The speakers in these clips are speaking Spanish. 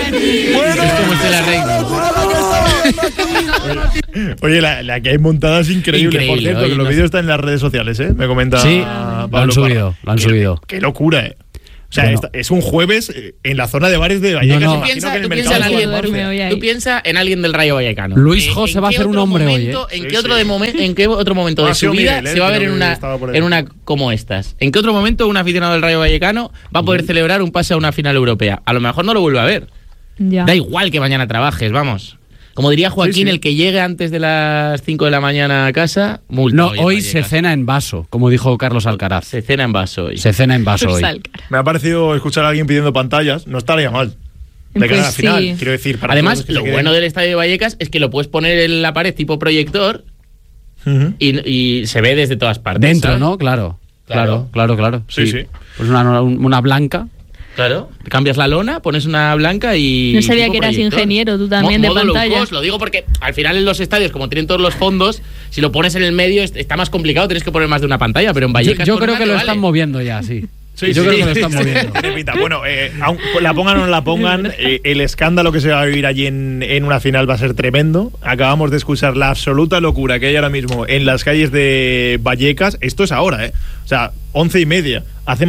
Bueno, es como Estela Reina. Oye, la que hay montada es increíble. Por cierto, que los vídeos están en las redes sociales, ¿eh? Me comenta. Sí, Pablo lo han subido. Qué locura, ¿eh? O sea, bueno, es un jueves en la zona de bares de Vallecas. No. Tú piensa en alguien del Rayo Vallecano. Luis José va a ser un hombre hoy, ¿eh? ¿En qué otro momento de su vida se va a ver en una como estas? ¿En qué otro momento un aficionado del Rayo Vallecano va a poder celebrar un pase a una final europea? A lo mejor no lo vuelve a ver. Ya. Da igual que mañana trabajes, vamos. Como diría Joaquín, el que llegue antes de las 5 de la mañana a casa, multa. No, hoy se cena en vaso, como dijo Carlos Alcaraz. Se cena en vaso hoy. Se cena en vaso hoy. Me ha parecido escuchar a alguien pidiendo pantallas. No estaría mal. De cara a la final, quiero decir. Además, lo bueno del Estadio de Vallecas es que lo puedes poner en la pared tipo proyector y se ve desde todas partes. Dentro, ¿sabes? ¿no? Claro. Sí. Pues una blanca. Claro, cambias la lona, pones una blanca y... No sabía que eras ingeniero, tú también, de pantalla. Lo digo porque al final en los estadios, como tienen todos los fondos, si lo pones en el medio está más complicado, tienes que poner más de una pantalla, pero en Vallecas... Yo creo que lo están moviendo ya, sí. Yo creo que lo están moviendo. Bueno, la pongan o no la pongan, el escándalo que se va a vivir allí en una final va a ser tremendo. Acabamos de escuchar la absoluta locura que hay ahora mismo en las calles de Vallecas. Esto es ahora, ¿eh? O sea, 11:30.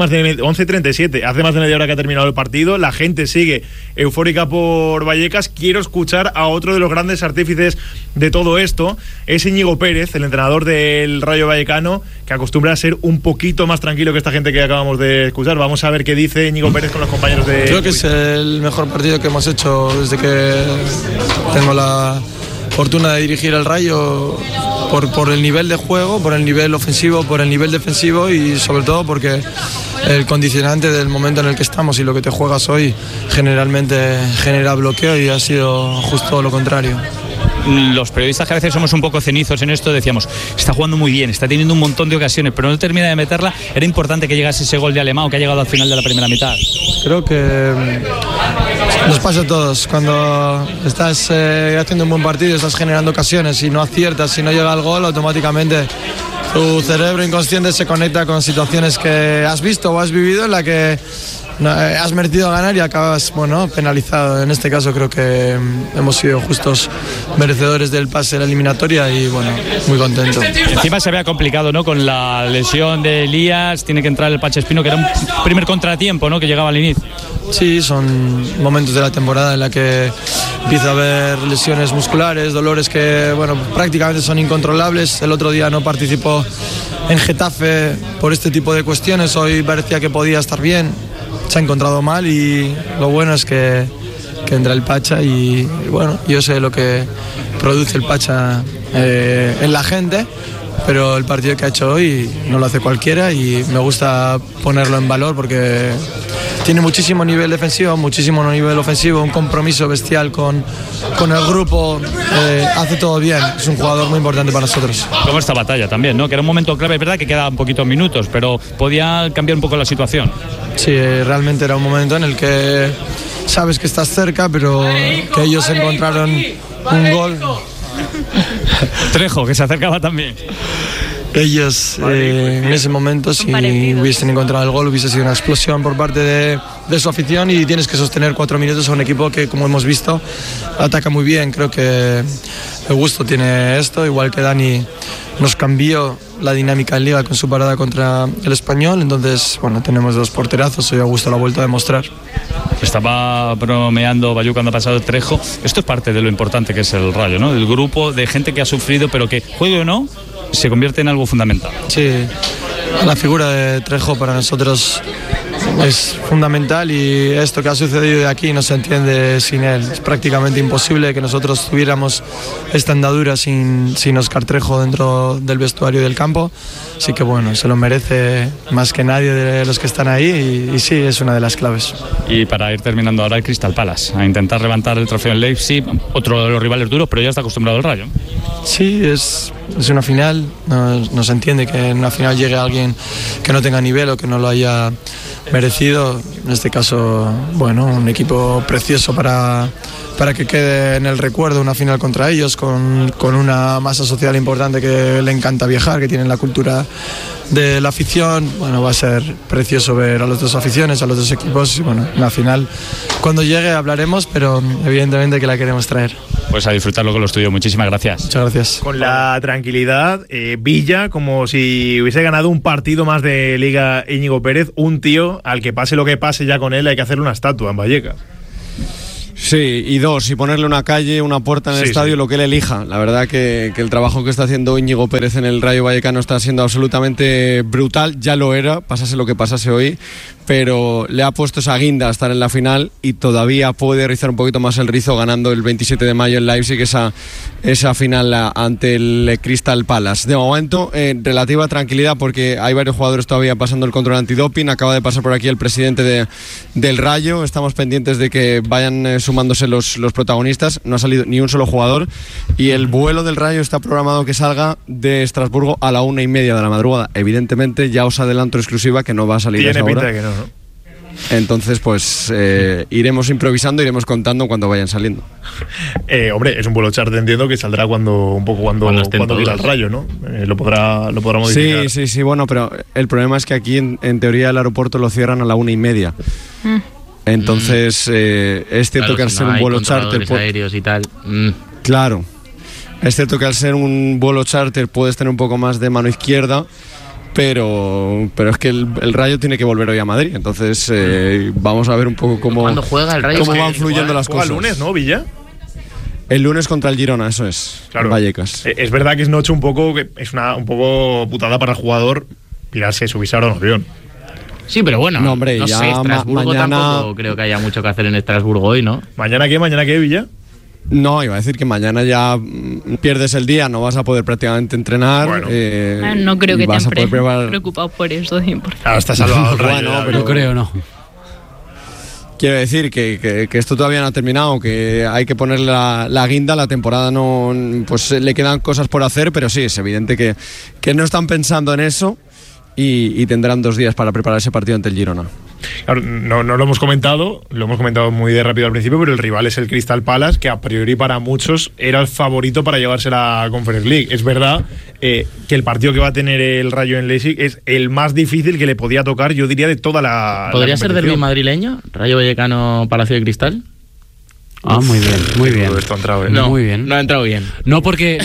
11:37, hace más de media hora que ha terminado el partido. La gente sigue eufórica por Vallecas. Quiero escuchar a otro de los grandes artífices de todo esto. Es Íñigo Pérez, el entrenador del Rayo Vallecano, que acostumbra a ser un poquito más tranquilo que esta gente que acabamos de escuchar. Vamos a ver qué dice Íñigo Pérez con los compañeros de... Creo que es el mejor partido que hemos hecho desde que tengo la fortuna de dirigir el Rayo, por el nivel de juego, por el nivel ofensivo, por el nivel defensivo y sobre todo porque el condicionante del momento en el que estamos y lo que te juegas hoy generalmente genera bloqueo y ha sido justo lo contrario. Los periodistas que a veces somos un poco cenizos en esto decíamos, está jugando muy bien, está teniendo un montón de ocasiones, pero no termina de meterla. Era importante que llegase ese gol de Alemão que ha llegado al final de la primera mitad. Creo que nos pasa a todos. Cuando estás haciendo un buen partido, estás generando ocasiones y no aciertas, si no llega el gol, automáticamente tu cerebro inconsciente se conecta con situaciones que has visto o has vivido en la que has merecido ganar y acabas penalizado. En este caso creo que hemos sido justos merecedores del pase de la eliminatoria y muy contento. Encima se vea complicado, ¿no? Con la lesión de Elías, tiene que entrar el Pache Espino, que era un primer contratiempo, ¿no? Que llegaba al inicio. Sí, son momentos de la temporada en la que empieza a haber lesiones musculares, dolores que prácticamente son incontrolables. El otro día no participó en Getafe por este tipo de cuestiones, hoy parecía que podía estar bien. Se ha encontrado mal y lo bueno es que entra el Pacha y yo sé lo que produce el Pacha en la gente, pero el partido que ha hecho hoy no lo hace cualquiera y me gusta ponerlo en valor porque tiene muchísimo nivel defensivo, muchísimo nivel ofensivo, un compromiso bestial con el grupo, hace todo bien, es un jugador muy importante para nosotros. Como esta batalla también, ¿no? Que era un momento clave, es verdad que quedaban poquitos minutos, pero podía cambiar un poco la situación. Sí, realmente era un momento en el que sabes que estás cerca, pero que ellos encontraron un gol. Trejo, que se acercaba también. Ellos en ese momento, si hubiesen encontrado el gol, hubiese sido una explosión por parte de su afición y tienes que sostener 4 minutos a un equipo que, como hemos visto, ataca muy bien. Creo que Augusto tiene esto, igual que Dani nos cambió la dinámica en Liga con su parada contra el Español, entonces tenemos 2 porterazos y Augusto lo ha vuelto a demostrar. Estaba bromeando Bayú cuando ha pasado Trejo. Esto es parte de lo importante que es el Rayo, ¿no? El grupo de gente que ha sufrido, pero que juegue o no, se convierte en algo fundamental. Sí, la figura de Trejo para nosotros es fundamental y esto que ha sucedido de aquí no se entiende sin él. Es prácticamente imposible que nosotros tuviéramos esta andadura sin Óscar Trejo dentro del vestuario y del campo. Así que se lo merece más que nadie de los que están ahí y sí, es una de las claves. Y para ir terminando ahora el Crystal Palace, a intentar levantar el trofeo en Leipzig, otro de los rivales duros, pero ya está acostumbrado el Rayo. Sí, es una final. No se entiende que en una final llegue alguien que no tenga nivel o que no lo haya merecido. En este caso, bueno, un equipo precioso para que quede en el recuerdo una final contra ellos, con una masa social importante que le encanta viajar, que tienen la cultura de la afición. Bueno, va a ser precioso ver a las dos aficiones, a los dos equipos. Y bueno, una final, cuando llegue hablaremos, pero evidentemente que la queremos traer. Pues a disfrutarlo con los tuyos. Muchísimas gracias. Muchas gracias. Con la tranquilidad, Villa, como si hubiese ganado un partido más de Liga Íñigo Pérez, un tío al que pase lo que pase ya con él hay que hacerle una estatua en Vallecas. Sí, y dos, y ponerle una calle, una puerta en el estadio, lo que él elija. La verdad que el trabajo que está haciendo Íñigo Pérez en el Rayo Vallecano está siendo absolutamente brutal. Ya lo era, pasase lo que pasase hoy, pero le ha puesto esa guinda a estar en la final y todavía puede rizar un poquito más el rizo ganando el 27 de mayo en Leipzig esa final ante el Crystal Palace. De momento, relativa tranquilidad porque hay varios jugadores todavía pasando el control antidoping. Acaba de pasar por aquí el presidente del Rayo. Estamos pendientes de que vayan sumándose los protagonistas. No ha salido ni un solo jugador y el vuelo del Rayo está programado que salga de Estrasburgo a la 1:30 de la madrugada. Evidentemente, ya os adelanto exclusiva que no va a salir a esa hora. Tiene pinta de que no, ¿no? Entonces, pues iremos improvisando, iremos contando cuando vayan saliendo. Hombre, es un vuelo charter, entiendo que saldrá cuando diga el Rayo, ¿no? Lo podrá modificar. Sí, bueno, pero el problema es que aquí en teoría el aeropuerto lo cierran a la 1:30. Entonces, es cierto que al ser un vuelo charter aéreos y tal. Claro. Es cierto que al ser un vuelo charter puedes tener un poco más de mano izquierda, pero es que el Rayo tiene que volver hoy a Madrid. Entonces, vamos a ver un poco cómo juega el Rayo, cómo van fluyendo las cosas. El lunes, ¿no, Villa? El lunes contra el Girona, eso es. Claro. En Vallecas. Es verdad que es noche un poco putada para el jugador pirarse, subirse a un avión. Sí, pero bueno, no, hombre, no ya sé, Estrasburgo tampoco creo que haya mucho que hacer en Estrasburgo hoy, ¿no? ¿Mañana qué, Villa? No, iba a decir que mañana ya pierdes el día, no vas a poder prácticamente entrenar. Bueno. No creo que estén preocupados por eso. 100%. Ahora está salvado el Rayo. Bueno, pero creo, no. Quiero decir que esto todavía no ha terminado, que hay que ponerle la guinda, la temporada no, pues le quedan cosas por hacer, pero sí, es evidente que no están pensando en eso y tendrán 2 días para preparar ese partido ante el Girona. Claro, no lo hemos comentado muy de rápido al principio, pero el rival es el Crystal Palace, que a priori para muchos era el favorito para llevarse la Conference League. Es verdad que el partido que va a tener el Rayo en Leipzig es el más difícil que le podía tocar, yo diría, de toda la ¿Podría ser derbi madrileño? ¿Rayo Vallecano, Palacio de Cristal? Ah, muy bien. Esto ha entrado, ¿eh? No, muy bien. No ha entrado bien. No porque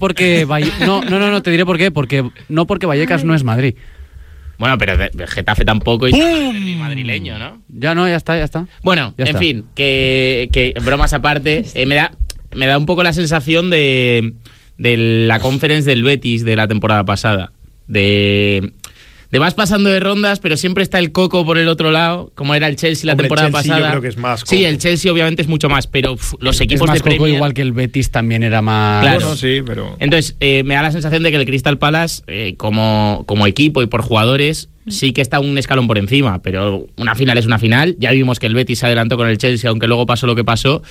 te diré por qué, porque Vallecas no es Madrid. Bueno, pero Getafe tampoco y madrileño, ¿no? Ya está. Bueno, ya en está. fin, que bromas aparte, me da un poco la sensación de la conference del Betis de la temporada pasada. De vas pasando de rondas, pero siempre está el coco por el otro lado, como era el Chelsea la temporada pasada. Yo creo que es más coco. Sí, el Chelsea obviamente es mucho más, pero los equipos es más de Premier, coco, igual que el Betis también era más. Claro. Bueno, sí, pero Entonces, me da la sensación de que el Crystal Palace, como equipo y por jugadores, sí que está un escalón por encima, pero una final es una final. Ya vimos que el Betis se adelantó con el Chelsea, aunque luego pasó lo que pasó,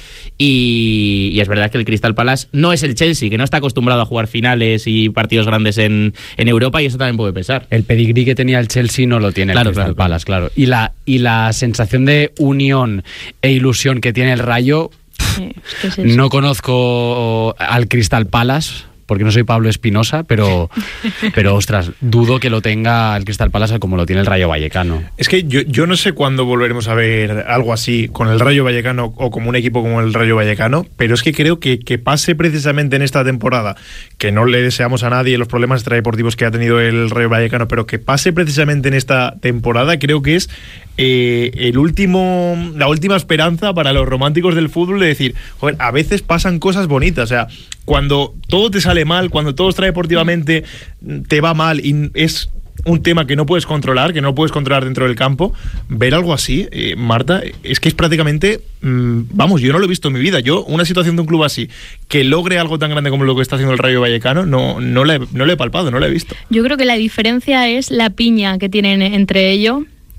y es verdad que el Crystal Palace no es el Chelsea, que no está acostumbrado a jugar finales y partidos grandes en Europa, y eso también puede pesar. El pedigrí que tenía el Chelsea no lo tiene el Crystal Palace, claro. Y la sensación de unión e ilusión que tiene el Rayo, no conozco al Crystal Palace, porque no soy Pablo Espinosa, pero ostras, dudo que lo tenga el Crystal Palace como lo tiene el Rayo Vallecano. Es que yo no sé cuándo volveremos a ver algo así con el Rayo Vallecano o como un equipo como el Rayo Vallecano, pero es que creo que pase precisamente en esta temporada, que no le deseamos a nadie los problemas extradeportivos que ha tenido el Rayo Vallecano, pero que pase precisamente en esta temporada, creo que es la última esperanza para los románticos del fútbol de decir, joder, a veces pasan cosas bonitas, o sea, cuando todo te sale mal, cuando todo extradeportivamente te va mal y es un tema que no puedes controlar dentro del campo, ver algo así, Marta, es que es prácticamente, yo no lo he visto en mi vida. Yo, una situación de un club así, que logre algo tan grande como lo que está haciendo el Rayo Vallecano, no le he palpado, no lo he visto. Yo creo que la diferencia es la piña que tienen entre ellos.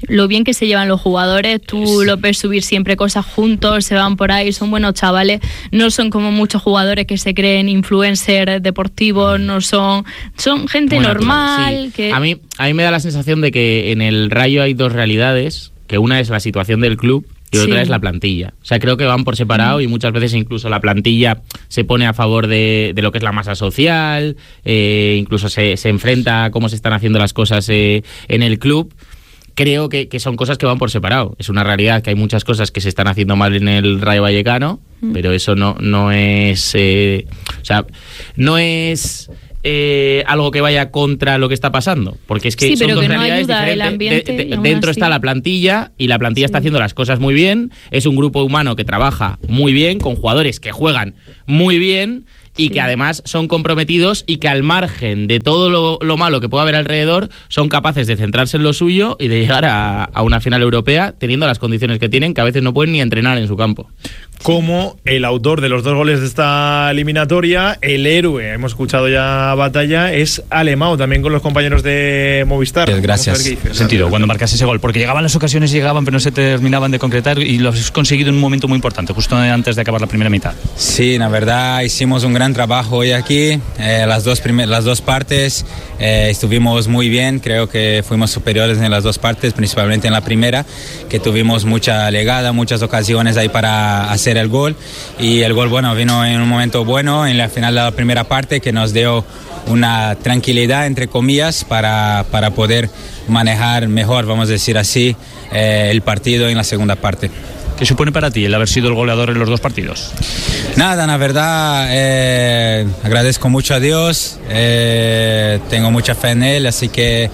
lo bien que se llevan los jugadores. Tú los ves subir siempre cosas juntos, se van por ahí, son buenos chavales. No son como muchos jugadores que se creen influencers deportivos, no son gente muy normal. Natural, sí. Que... A mí me da la sensación de que en el Rayo hay dos realidades, que una es la situación del club y otra es la plantilla. O sea, creo que van por separado y muchas veces incluso la plantilla se pone a favor de lo que es la masa social, incluso se enfrenta a cómo se están haciendo las cosas en el club. Creo que son cosas que van por separado. Es una realidad que hay muchas cosas que se están haciendo mal en el Rayo Vallecano, pero eso no es... o sea, no es... algo que vaya contra lo que está pasando, porque es que son dos realidades diferentes. Dentro está la plantilla y la plantilla está haciendo las cosas muy bien, es un grupo humano que trabaja muy bien, con jugadores que juegan muy bien y que además son comprometidos y que al margen de todo lo malo que pueda haber alrededor son capaces de centrarse en lo suyo y de llegar a una final europea teniendo las condiciones que tienen, que a veces no pueden ni entrenar en su campo. Como el autor de los 2 goles de esta eliminatoria, el héroe, hemos escuchado ya Batalla, es Alemão, también con los compañeros de Movistar. Gracias. Sentido, cuando marcas ese gol, porque llegaban las ocasiones, pero no se terminaban de concretar y lo has conseguido en un momento muy importante, justo antes de acabar la primera mitad. Sí, la verdad hicimos un gran trabajo hoy aquí, las dos partes estuvimos muy bien, creo que fuimos superiores en las 2 partes, principalmente en la primera, que tuvimos mucha llegada, muchas ocasiones ahí para hacer el gol, y el gol vino en un momento bueno en la final de la primera parte que nos dio una tranquilidad entre comillas para poder manejar mejor, vamos a decir así, el partido en la segunda parte. ¿Qué supone para ti el haber sido el goleador en los 2 partidos? Nada, la verdad agradezco mucho a Dios, tengo mucha fe en Él, así que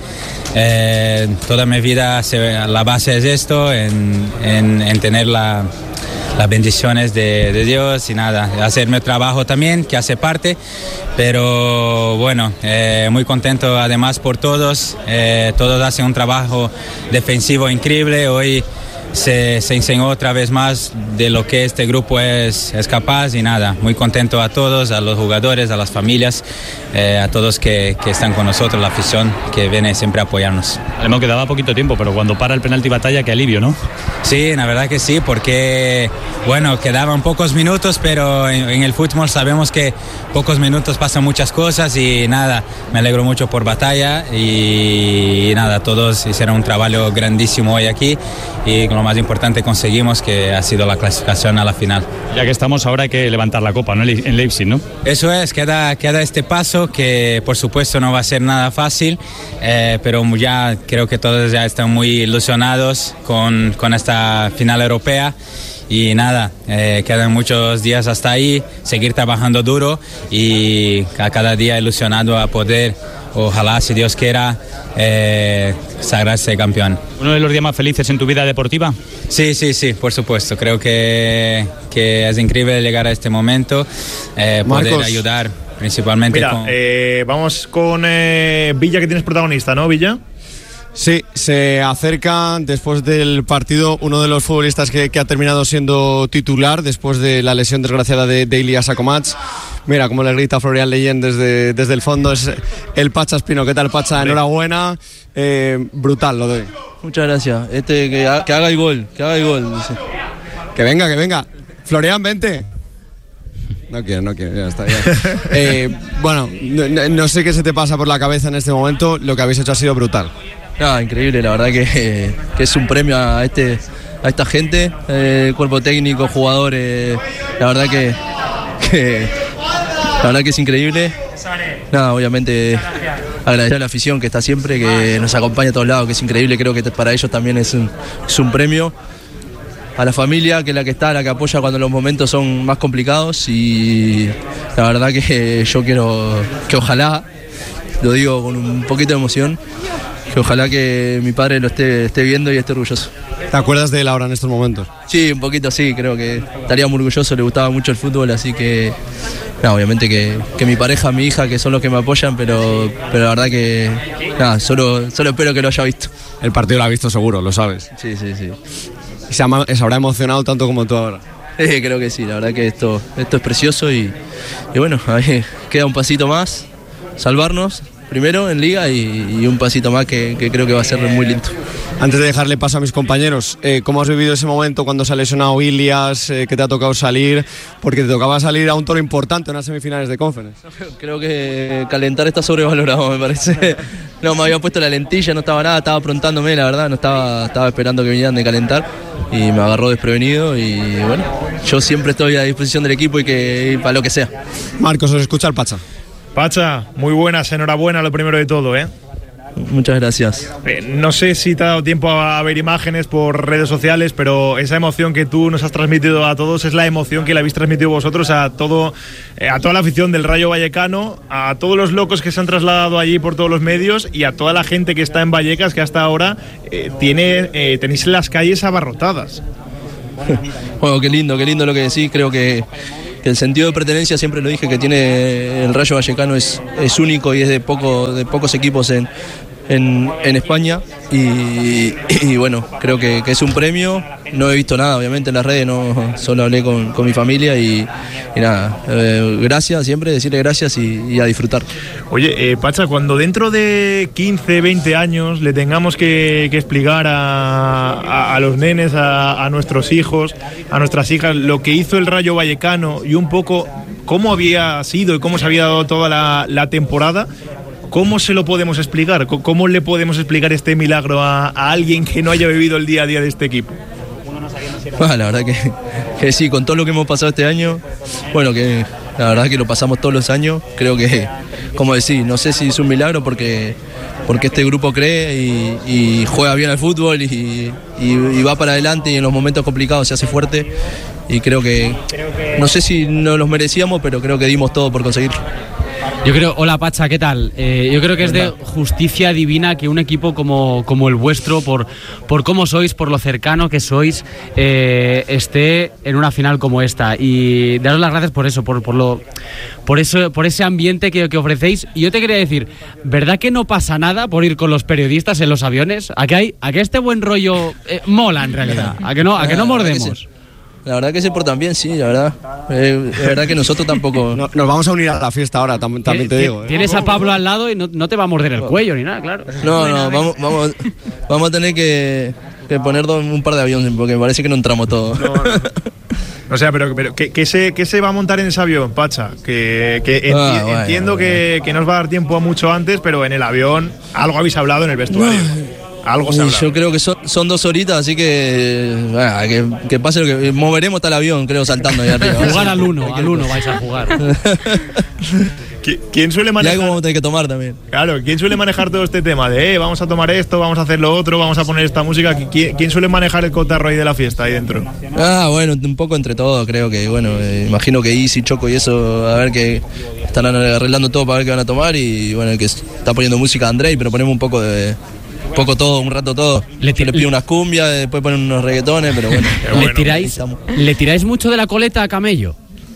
toda mi vida la base es esto, en tener las bendiciones de Dios y nada, hacer mi trabajo también, que hace parte, pero bueno, muy contento además por todos hacen un trabajo defensivo increíble. Hoy se enseñó otra vez más de lo que este grupo es capaz y nada, muy contento a todos, a los jugadores, a las familias, a todos que están con nosotros, la afición que viene siempre a apoyarnos. Además quedaba poquito tiempo, pero cuando para el penalti Batalla, qué alivio, ¿no? Sí, la verdad que sí, porque bueno, quedaban pocos minutos, pero en el fútbol sabemos que pocos minutos pasan muchas cosas y nada, me alegro mucho por Batalla y nada, todos hicieron un trabajo grandísimo hoy aquí y lo más importante conseguimos, que ha sido la clasificación a la final. Ya que estamos, ahora hay que levantar la copa, ¿no? En Leipzig, ¿no? Eso es, queda este paso que por supuesto no va a ser nada fácil, pero ya creo que todos ya están muy ilusionados con esta final europea. Y nada, quedan muchos días hasta ahí, seguir trabajando duro y cada día ilusionado a poder, ojalá, si Dios quiera, sagrarse campeón. ¿Uno de los días más felices en tu vida deportiva? Sí, por supuesto. Creo que es increíble llegar a este momento, poder ayudar principalmente. Mira, vamos con Villa, que tienes protagonista, ¿no, Villa? Sí, se acerca después del partido uno de los futbolistas que ha terminado siendo titular después de la lesión desgraciada de Ilias Akomats. Mira cómo le grita Florian Leyen desde el fondo, es el Pacha Espino. ¿Qué tal, Pacha? Enhorabuena, brutal, lo doy. Muchas gracias, que haga el gol, dice. Que venga. Florian, vente. No quiero, ya está bien. Bueno, no sé qué se te pasa por la cabeza en este momento, lo que habéis hecho ha sido brutal. Increíble, la verdad que es un premio a esta gente, cuerpo técnico, jugadores, la verdad que es increíble. Obviamente agradecer a la afición que está siempre, que nos acompaña a todos lados, que es increíble, creo que para ellos también es un premio. A la familia, que es la que está, la que apoya cuando los momentos son más complicados, y la verdad que yo quiero que ojalá, lo digo con un poquito de emoción, que ojalá que mi padre lo esté viendo y esté orgulloso. ¿Te acuerdas de él ahora en estos momentos? Sí, un poquito sí, creo que estaría muy orgulloso, le gustaba mucho el fútbol, así que obviamente que mi pareja, mi hija, que son los que me apoyan, pero la verdad que solo espero que lo haya visto. El partido lo ha visto seguro, lo sabes. Sí. ¿Y se habrá emocionado tanto como tú ahora? Creo que sí, la verdad que esto es precioso y bueno, ahí queda un pasito más, salvarnos primero en Liga y un pasito más que creo que va a ser muy lindo. Antes de dejarle paso a mis compañeros, ¿cómo has vivido ese momento cuando se ha lesionado Ilias, que te ha tocado salir? Porque te tocaba salir a un toro importante en las semifinales de Conference. Creo que calentar está sobrevalorado, me parece. No, me había puesto la lentilla, no estaba nada, estaba aprontándome, la verdad, no estaba esperando que vinieran de calentar y me agarró desprevenido y bueno, yo siempre estoy a disposición del equipo y para lo que sea. Marcos, os escucha el Pacha. Pacha, muy buenas, enhorabuena lo primero de todo, ¿eh? Muchas gracias. No sé si te ha dado tiempo a ver imágenes por redes sociales, pero esa emoción que tú nos has transmitido a todos es la emoción que le habéis transmitido vosotros a toda la afición del Rayo Vallecano, a todos los locos que se han trasladado allí por todos los medios y a toda la gente que está en Vallecas, que hasta ahora tenéis las calles abarrotadas. Bueno, qué lindo lo que decís. Creo que el sentido de pertenencia, siempre lo dije, que tiene el Rayo Vallecano es único y es de pocos equipos en España y bueno, creo que es un premio. No he visto nada, obviamente, en las redes, solo hablé con mi familia y nada, gracias, siempre decirle gracias y a disfrutar. Oye, Pacha, cuando dentro de 15, 20 años le tengamos que explicar a los nenes, a nuestros hijos, a nuestras hijas, lo que hizo el Rayo Vallecano y un poco cómo había sido y cómo se había dado toda la temporada, ¿cómo se lo podemos explicar? ¿Cómo le podemos explicar este milagro a alguien que no haya vivido el día a día de este equipo? Bueno, la verdad que sí, con todo lo que hemos pasado este año, bueno, que la verdad que lo pasamos todos los años, creo que, como decís, no sé si es un milagro porque este grupo cree y juega bien al fútbol y va para adelante y en los momentos complicados se hace fuerte y creo que, no sé si nos los merecíamos, pero creo que dimos todo por conseguirlo. Yo creo, hola Pacha, ¿qué tal? Yo creo que es de justicia divina que un equipo como el vuestro, por cómo sois, por lo cercano que sois, esté en una final como esta. Y daros las gracias por eso, por ese ambiente que ofrecéis. Y yo te quería decir, ¿verdad que no pasa nada por ir con los periodistas en los aviones? ¿A que este buen rollo mola en realidad? ¿A que no mordemos? La verdad que se portan bien, sí, la verdad. Es verdad que nosotros tampoco. Nos vamos a unir a la fiesta ahora, también te digo. Tienes a Pablo al lado y no te va a morder el cuello ni nada, claro. No, vamos a tener que poner un par de aviones porque me parece que no entramos todos. No. O sea, pero ¿qué se va a montar en ese avión, Pacha? Entiendo que no os va a dar tiempo a mucho antes, pero en el avión algo habéis hablado en el vestuario. Algo se habla. Yo creo que son 2 horitas, así que pase lo que... Moveremos hasta el avión, creo, saltando ahí arriba. Jugar al uno vais a jugar. ¿Quién suele manejar? Y algo vamos a tener que tomar también. Claro, ¿quién suele manejar todo este tema de vamos a tomar esto, vamos a hacer lo otro, vamos a poner esta música? ¿Quién suele manejar el cotarro ahí de la fiesta ahí dentro? Bueno, un poco entre todos, creo que, bueno, imagino que Easy, Choco y eso, a ver que están arreglando todo para ver qué van a tomar y bueno, el que está poniendo música Andrei, pero ponemos un poco todo, un rato todo. Le pido unas cumbias, después ponen unos reggaetones, pero bueno. ¿Le tiráis mucho de la coleta a Camello?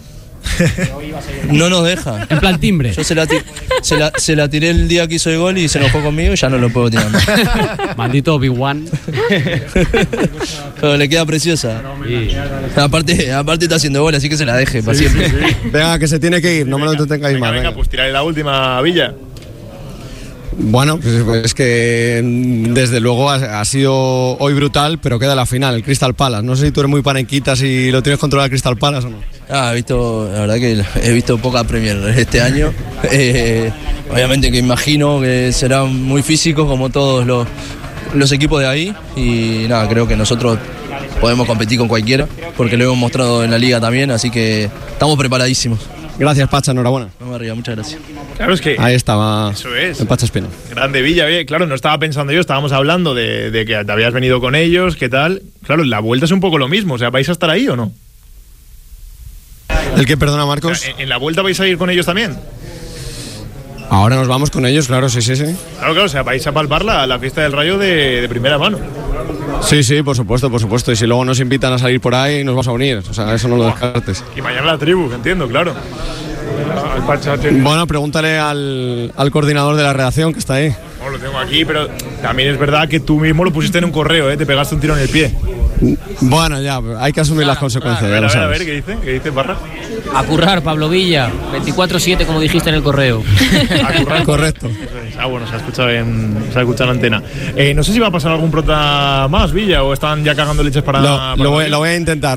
No nos deja. En plan timbre. Yo se la tiré el día que hizo el gol y se enojó conmigo y ya no lo puedo tirar más. Maldito Obi-Wan. Pero le queda preciosa. Sí. Aparte está haciendo gol, así que se la deje para siempre. Sí. Venga, que se tiene que ir, no me lo entretengáis más. Venga, pues tiraré la última, Villa. Bueno, pues es que desde luego ha sido hoy brutal, pero queda la final, el Crystal Palace. No sé si tú eres muy panenquita, si lo tienes controlado el Crystal Palace o no. La verdad que he visto poca Premier este año. Obviamente que imagino que será muy físico como todos los equipos de ahí. Y nada, creo que nosotros podemos competir con cualquiera, porque lo hemos mostrado en la liga también, así que estamos preparadísimos. Gracias, Pacha, enhorabuena. Vamos arriba, muchas gracias. Claro, es que ahí estaba. Eso es. El Pacha Espino. Grande Villa, claro, no estaba pensando yo, estábamos hablando de que te habías venido con ellos, ¿qué tal? Claro, la vuelta es un poco lo mismo, o sea, ¿vais a estar ahí o no? ¿El qué, perdona, Marcos? ¿En la vuelta vais a ir con ellos también? Ahora nos vamos con ellos, claro, sí. Claro, o sea, vais a palpar la fiesta del Rayo de primera mano. Sí, por supuesto. Y si luego nos invitan a salir por ahí, nos vamos a unir. O sea, eso no lo descartes. Y mañana la tribu, que entiendo, claro. Bueno, pregúntale al coordinador de la redacción que está ahí. No, lo tengo aquí, pero también es verdad que tú mismo lo pusiste en un correo, te pegaste un tiro en el pie. Bueno, ya, hay que asumir las consecuencias. A ver, ¿qué dice Barra? A currar, Pablo Villa, 24/7 como dijiste en el correo. A currar, correcto. Bueno, se ha escuchado en la antena. No sé si va a pasar algún prota más, Villa, o están ya cagando leches para... Lo voy a intentar.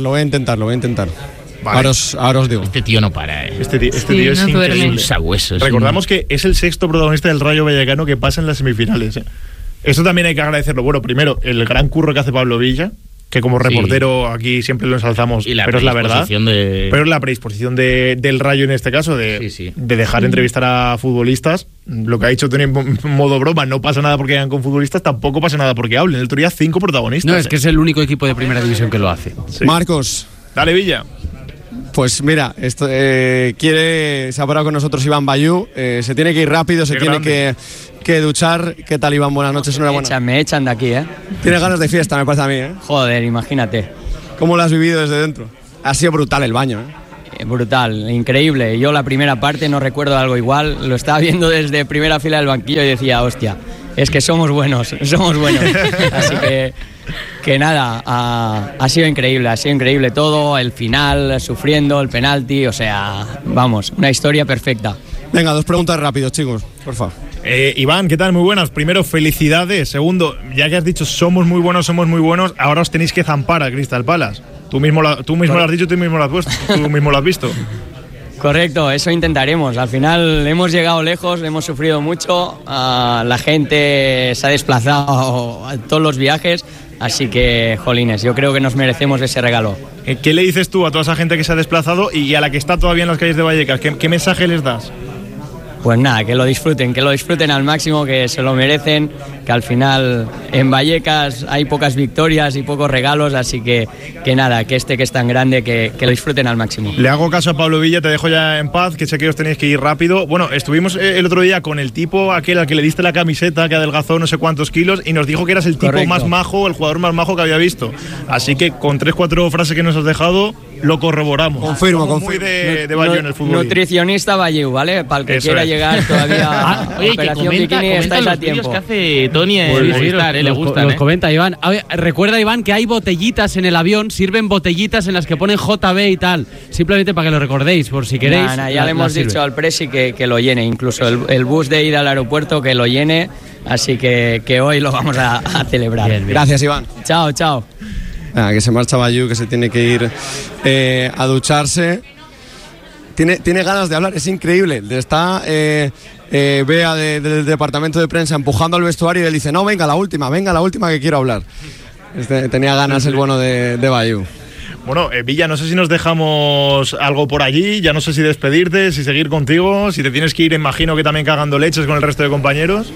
Vale. Ahora os digo. Este tío no para, Este tío es increíble. Un sabueso. Recordamos que es el 6º protagonista del Rayo Vallecano que pasa en las semifinales. Esto también hay que agradecerlo. Bueno, primero, el gran curro que hace Pablo Villa, que como reportero aquí siempre lo ensalzamos, pero es la verdad. Pero es la predisposición del Rayo en este caso, de dejar entrevistar a futbolistas. Lo que ha dicho Tony en modo broma, no pasa nada porque hagan con futbolistas, tampoco pasa nada porque hablen. El otro día 5 protagonistas. No, es que es el único equipo de primera división que lo hace. Sí. Marcos. Dale, Villa. Pues mira, se ha parado con nosotros Iván Bayú, se tiene que ir rápido, se tiene que duchar. ¿Qué tal, Iván? Buenas noches, enhorabuena. Me echan de aquí, ¿eh? Tienes ganas de fiesta, me parece a mí, ¿eh? Joder, imagínate. ¿Cómo lo has vivido desde dentro? Ha sido brutal el baño, ¿eh? Brutal, increíble. Yo la primera parte no recuerdo algo igual, lo estaba viendo desde primera fila del banquillo y decía, hostia, es que somos buenos. Así que nada, ha sido increíble todo, el final, sufriendo, el penalti, o sea, vamos, una historia perfecta. Venga, 2 preguntas rápidos, chicos, por favor. Iván, ¿qué tal? Muy buenas. Primero, felicidades. Segundo, ya que has dicho somos muy buenos, ahora os tenéis que zampar al Crystal Palace. Tú mismo lo has dicho, tú mismo lo has puesto, tú mismo lo has visto. Correcto, eso intentaremos. Al final hemos llegado lejos, hemos sufrido mucho, la gente se ha desplazado a todos los viajes, así que, jolines, yo creo que nos merecemos ese regalo. ¿Qué le dices tú a toda esa gente que se ha desplazado y a la que está todavía en las calles de Vallecas? ¿Qué mensaje les das? Pues nada, que lo disfruten al máximo, que se lo merecen, que al final en Vallecas hay pocas victorias y pocos regalos, así que nada, que es tan grande, que lo disfruten al máximo. Le hago caso a Pablo Villa, te dejo ya en paz, que sé que os tenéis que ir rápido. Bueno, estuvimos el otro día con el tipo aquel al que le diste la camiseta, que adelgazó no sé cuántos kilos, y nos dijo que eras el tipo más majo, el jugador más majo que había visto. Así que con 3-4 frases que nos has dejado, lo corroboramos. Confirmo. Muy de Bayo en el fútbol. Nutricionista Bayo, ¿vale? Para el que quiera llegar todavía. Oye, Operación Bikini, estáis a tiempo. Que hace Tony le gustan. Los comenta Iván. A ver, recuerda, Iván, que hay botellitas en el avión, sirven botellitas en las que ponen JB y tal. Simplemente para que lo recordéis, por si queréis. Ya le hemos dicho al Presi que lo llene, incluso el bus de ida al aeropuerto que lo llene. Así que hoy lo vamos a celebrar. Bien. Gracias, Iván. Chao. Que se marcha Bayú, que se tiene que ir a ducharse. Tiene ganas de hablar, es increíble. Está Bea del departamento de prensa empujando al vestuario y él dice, no, venga la última que quiero hablar. Tenía ganas el bueno de Bayú. Bueno, Villa, no sé si nos dejamos algo por allí, ya no sé si despedirte, si seguir contigo, si te tienes que ir, imagino que también cagando leches con el resto de compañeros.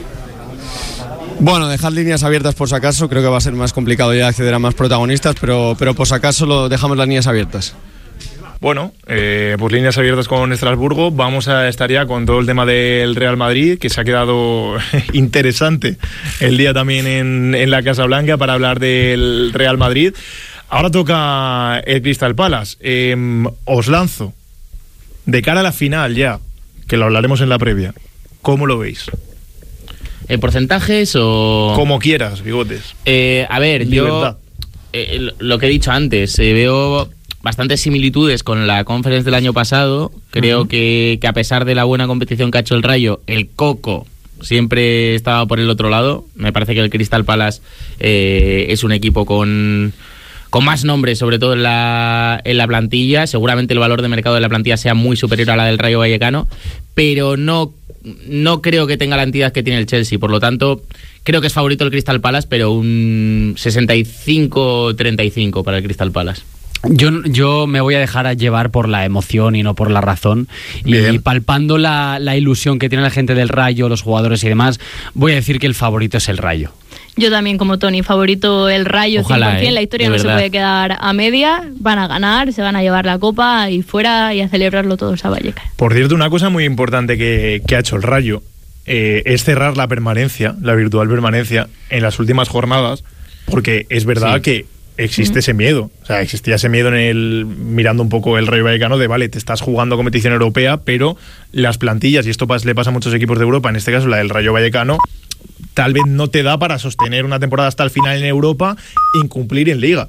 Bueno, dejad líneas abiertas por si acaso, creo que va a ser más complicado ya acceder a más protagonistas, pero por si acaso dejamos las líneas abiertas. Bueno, pues líneas abiertas con Estrasburgo. Vamos a estar ya con todo el tema del Real Madrid, que se ha quedado interesante el día también en la Casa Blanca para hablar del Real Madrid. Ahora toca el Crystal Palace. Os lanzo, de cara a la final ya, que lo hablaremos en la previa, ¿cómo lo veis? ¿En porcentajes o...? Como quieras, bigotes. A ver, libertad. Yo lo que he dicho antes, veo bastantes similitudes con la Conference del año pasado. Creo que a pesar de la buena competición que ha hecho el Rayo, el Coco siempre estaba por el otro lado. Me parece que el Crystal Palace es un equipo con más nombres, sobre todo en la plantilla. Seguramente el valor de mercado de la plantilla sea muy superior a la del Rayo Vallecano, pero no creo que tenga la entidad que tiene el Chelsea. Por lo tanto, creo que es favorito el Crystal Palace, pero un 65-35 para el Crystal Palace. Yo me voy a dejar llevar por la emoción y no por la razón. Bien. Y palpando la ilusión que tiene la gente del Rayo, los jugadores y demás, voy a decir que el favorito es el Rayo. Yo también, como Tony, favorito el Rayo. Ojalá, 100%, la historia no se puede quedar a media, van a ganar, se van a llevar la copa y fuera y a celebrarlo todos a Vallecas. Por cierto, una cosa muy importante que ha hecho el Rayo es cerrar la permanencia, la virtual permanencia, en las últimas jornadas, porque es verdad que existe ese miedo, o sea, existía ese miedo mirando un poco el Rayo Vallecano de, vale, te estás jugando competición europea, pero las plantillas, y esto le pasa a muchos equipos de Europa, en este caso la del Rayo Vallecano, tal vez no te da para sostener una temporada hasta el final en Europa e incumplir en Liga.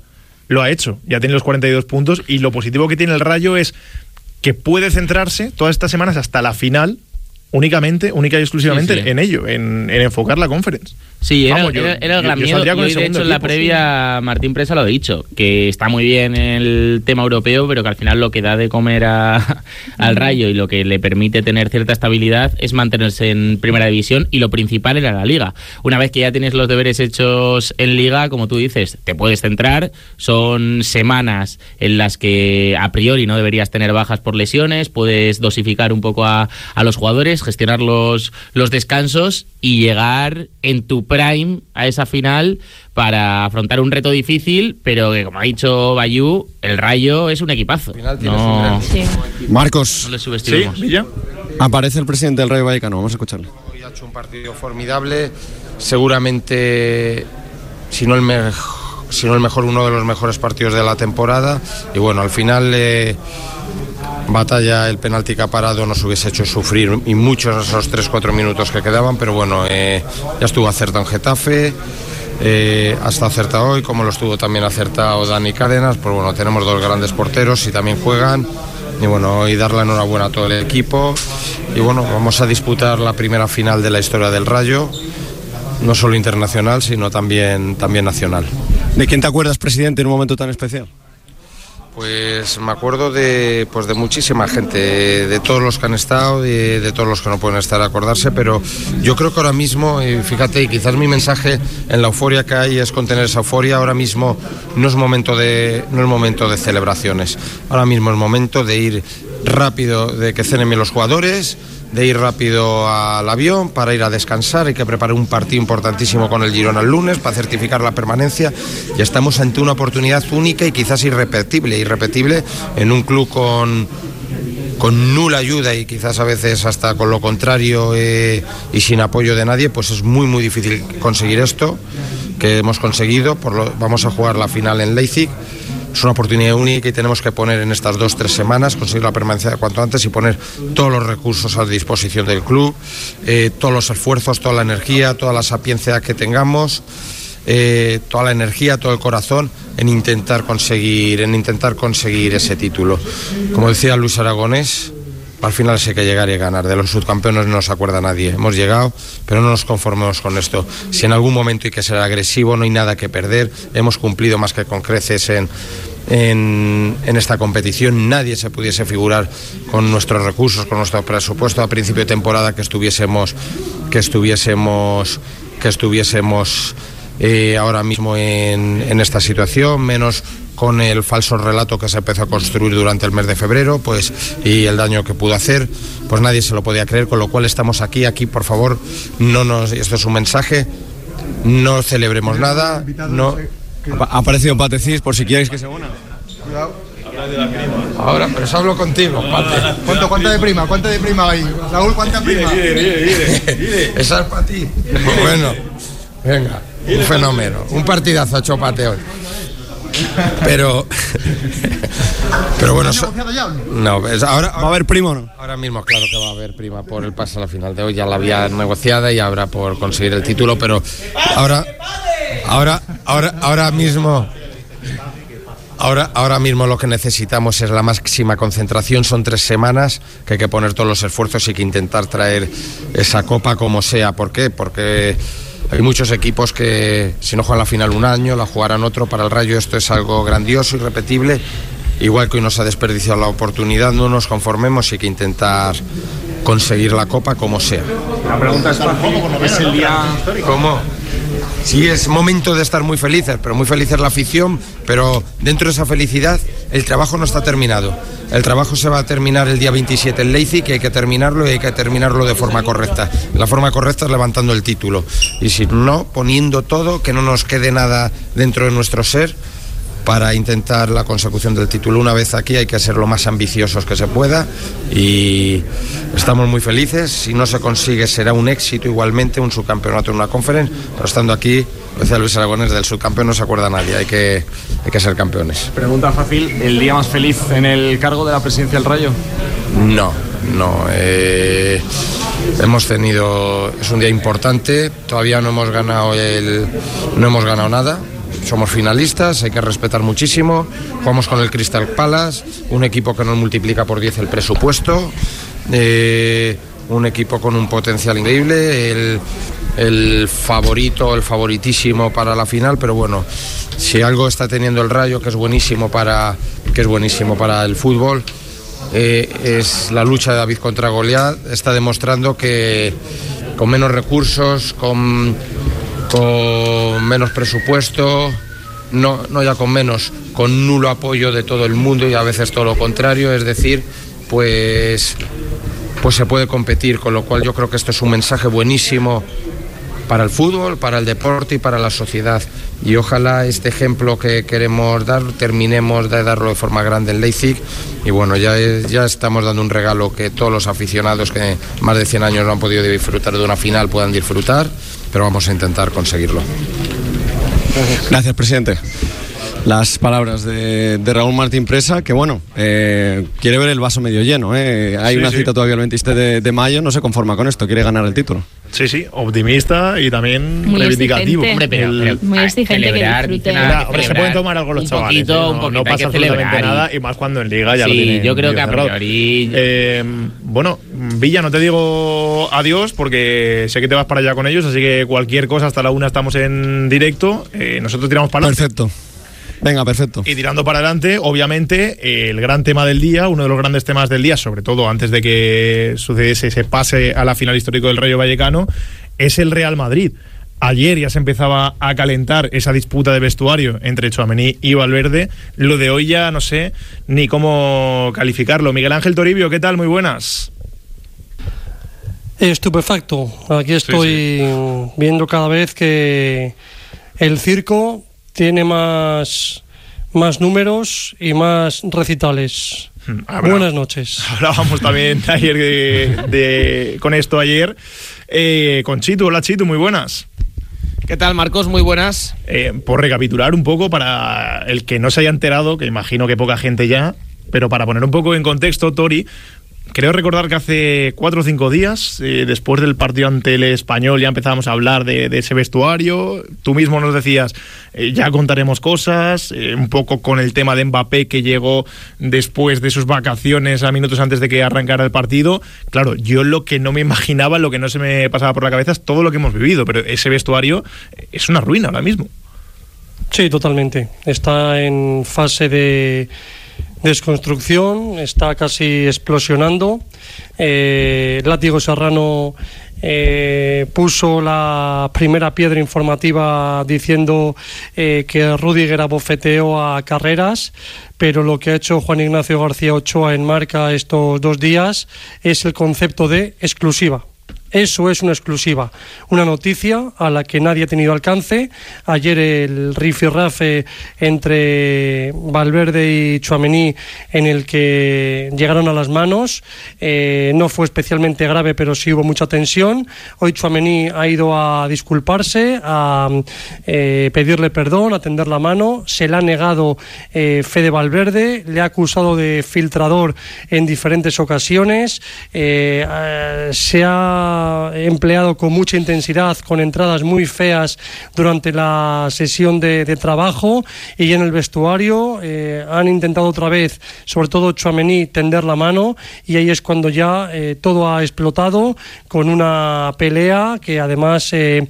lo ha hecho, ya tiene los 42 puntos, y lo positivo que tiene el Rayo es que puede centrarse todas estas semanas hasta la final única y exclusivamente en ello, en enfocar la Conference. Sí, era el gran miedo. Y hoy, de hecho, en la previa, Martín Presa lo ha dicho, que está muy bien el tema europeo, pero que al final lo que da de comer al Rayo y lo que le permite tener cierta estabilidad es mantenerse en primera división, y lo principal era la Liga. Una vez que ya tienes los deberes hechos en Liga, como tú dices, te puedes centrar, son semanas en las que a priori no deberías tener bajas por lesiones, puedes dosificar un poco a los jugadores, gestionar los descansos y llegar en tu prime a esa final para afrontar un reto difícil, pero que, como ha dicho Bayú, el Rayo es un equipazo. Marcos, no le subestimemos. ¿Sí? ¿Villa? Aparece el presidente del Rayo Vallecano, vamos a escucharle. Hoy ha hecho un partido formidable, seguramente, si no el mejor, uno de los mejores partidos de la temporada, y bueno, al final Batalla, el penalti que ha parado nos hubiese hecho sufrir y muchos esos 3-4 minutos que quedaban, pero bueno, ya estuvo acertado en Getafe, ha estado acertado hoy, como lo estuvo también acertado Dani Cárdenas. Pues bueno, tenemos dos grandes porteros y también juegan, y bueno, hoy dar la enhorabuena a todo el equipo, y bueno, vamos a disputar la primera final de la historia del Rayo, no solo internacional, sino también nacional. ¿De quién te acuerdas, presidente, en un momento tan especial? Pues me acuerdo de muchísima gente, de todos los que han estado, de todos los que no pueden estar a acordarse, pero yo creo que ahora mismo, fíjate, y quizás mi mensaje en la euforia que hay es contener esa euforia. Ahora mismo no es momento de celebraciones, ahora mismo es momento de ir rápido, de que cenen bien los jugadores, de ir rápido al avión para ir a descansar. Hay que preparar un partido importantísimo con el Girona el lunes para certificar la permanencia, y estamos ante una oportunidad única y quizás irrepetible en un club con nula ayuda y quizás a veces hasta con lo contrario, y sin apoyo de nadie. Pues es muy muy difícil conseguir esto que hemos conseguido. Vamos a jugar la final en Leipzig. Es una oportunidad única y tenemos que poner en estas 2-3 semanas, conseguir la permanencia cuanto antes y poner todos los recursos a disposición del club, todos los esfuerzos, toda la energía, toda la sapiencia que tengamos, toda la energía, todo el corazón en intentar conseguir ese título. Como decía Luis Aragonés, al final sí hay que llegar y ganar. De los subcampeones no se acuerda nadie. Hemos llegado, pero no nos conformemos con esto. Si en algún momento hay que ser agresivo, no hay nada que perder. Hemos cumplido más que con creces en esta competición. Nadie se pudiese figurar con nuestros recursos, con nuestro presupuesto a principio de temporada que estuviésemos ahora mismo en esta situación, menos con el falso relato que se empezó a construir durante el mes de febrero, pues, y el daño que pudo hacer, pues nadie se lo podía creer, con lo cual estamos aquí, por favor, esto es un mensaje, no celebremos nada, no. Ha aparecido Patecís, por si quieres que se una. Cuidado. Ahora, pero os hablo contigo, Pate. ¿Cuánta de prima hay? Raúl, ¿cuánta prima? Esa es para ti. Bueno, venga, un fenómeno, un partidazo ha hecho Pate hoy. Pero bueno, ahora va a haber prima, ¿no? Ahora mismo claro que va a haber prima por el pase a la final de hoy. Ya la había negociada y habrá por conseguir el título, pero ahora mismo lo que necesitamos es la máxima concentración. Son 3 semanas que hay que poner todos los esfuerzos y que intentar traer esa copa como sea. ¿Por qué? Porque hay muchos equipos que si no juegan la final un año, la jugarán otro. Para el Rayo esto es algo grandioso, irrepetible. Igual que hoy nos ha desperdiciado la oportunidad, no nos conformemos y hay que intentar conseguir la copa como sea. La pregunta es fácil, ¿es el día? ¿Cómo? Sí, es momento de estar muy felices, pero muy feliz es la afición, pero dentro de esa felicidad el trabajo no está terminado. El trabajo se va a terminar el día 27 en Leipzig, y hay que terminarlo, y hay que terminarlo de forma correcta. La forma correcta es levantando el título, y si no, poniendo todo, que no nos quede nada dentro de nuestro ser para intentar la consecución del título. Una vez aquí hay que ser lo más ambiciosos que se pueda y estamos muy felices. Si no se consigue será un éxito igualmente, un subcampeonato en una conference, pero estando aquí, lo decía Luis Aragonés, del subcampeón no se acuerda nadie, hay que ser campeones. Pregunta fácil, ¿el día más feliz en el cargo de la presidencia del Rayo? No, hemos tenido, es un día importante, todavía no hemos ganado nada. somos finalistas, hay que respetar muchísimo. Jugamos con el Crystal Palace, un equipo que nos multiplica por 10 el presupuesto, un equipo con un potencial increíble, el favoritísimo para la final, pero bueno, si algo está teniendo el Rayo que es buenísimo para el fútbol, es la lucha de David contra Goliat. Está demostrando que con menos recursos, con menos presupuesto, no ya con menos, con nulo apoyo de todo el mundo y a veces todo lo contrario, es decir, pues se puede competir, con lo cual yo creo que esto es un mensaje buenísimo para el fútbol, para el deporte y para la sociedad. Y ojalá este ejemplo que queremos dar, terminemos de darlo de forma grande en Leipzig. Y bueno, ya estamos dando un regalo que todos los aficionados que más de 100 años no han podido disfrutar de una final puedan disfrutar, pero vamos a intentar conseguirlo. Gracias, presidente. Las palabras de Raúl Martín Presa, que bueno, quiere ver el vaso medio lleno. Hay una cita todavía el 27 de mayo, no se conforma con esto, quiere ganar el título. Sí, optimista y también muy reivindicativo. Hombre, pero muy exigente, celebrar, que disfruten. Se pueden tomar algo los chavales. No pasa absolutamente nada, y más cuando en Liga ya lo tienen. Yo creo que a priori... bueno, Villa, no te digo adiós porque sé que te vas para allá con ellos, así que cualquier cosa, hasta la 1 estamos en directo. Nosotros tiramos para adelante. Perfecto. Venga, perfecto. Y tirando para adelante, obviamente, el gran tema del día, uno de los grandes temas del día, sobre todo antes de que sucediese ese pase a la final histórico del Rayo Vallecano, es el Real Madrid. Ayer ya se empezaba a calentar esa disputa de vestuario entre Tchouaméni y Valverde. Lo de hoy ya no sé ni cómo calificarlo. Miguel Ángel Toribio, ¿qué tal? Muy buenas. Estupefacto. Aquí estoy viendo cada vez que el circo tiene más números y más recitales. Buenas noches. Hablábamos también ayer con esto ayer con Chitu. Hola Chitu, muy buenas. ¿Qué tal, Marcos? Muy buenas. Por recapitular un poco para el que no se haya enterado, que imagino que poca gente ya, pero para poner un poco en contexto, Tori, creo recordar que hace 4 o 5 días, después del partido ante el Español, ya empezábamos a hablar de ese vestuario. Tú mismo nos decías, ya contaremos cosas, un poco con el tema de Mbappé, que llegó después de sus vacaciones a minutos antes de que arrancara el partido. Claro, yo lo que no me imaginaba, lo que no se me pasaba por la cabeza es todo lo que hemos vivido, pero ese vestuario es una ruina ahora mismo. Sí, totalmente. Está en fase de desconstrucción, está casi explosionando. Látigo Serrano puso la primera piedra informativa diciendo que Rüdiger abofeteó a Carreras, pero lo que ha hecho Juan Ignacio García Ochoa en Marca estos 2 días es el concepto de exclusiva. Eso es una exclusiva, una noticia a la que nadie ha tenido alcance. Ayer el rifirrafe entre Valverde y Tchouaméni, en el que llegaron a las manos, no fue especialmente grave, pero sí hubo mucha tensión. Hoy Tchouaméni ha ido a disculparse, a pedirle perdón, a tender la mano. Se le ha negado Fede Valverde, le ha acusado de filtrador en diferentes ocasiones. Se ha empleado con mucha intensidad, con entradas muy feas durante la sesión de trabajo, y en el vestuario han intentado otra vez, sobre todo Tchouaméni, tender la mano, y ahí es cuando ya todo ha explotado con una pelea que además se